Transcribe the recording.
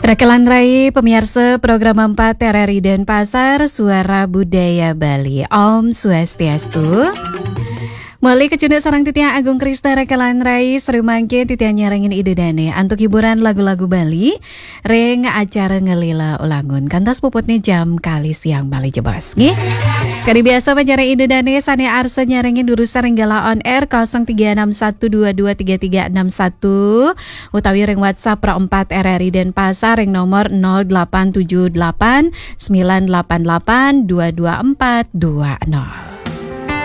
Rekelan Rai, pemirsa program 4 RRI Denpasar, Suara Budaya Bali. Om Swastiastu. Mulai kecunda sarang titiang Agung Krista Rekelan Rai, seru mangke titiang nyarengin ide dane untuk hiburan lagu-lagu Bali, reng acara ngelila ulangun. Kantas puputnya jam kali siang Bali jebas. Nggih. Sekali biasa pacara ide dane sane arsa nyarengin durusan renggala on air 0361223361 utawi reng WhatsApp Pro 4 RRI Denpasar reng nomor 0878 988 22420.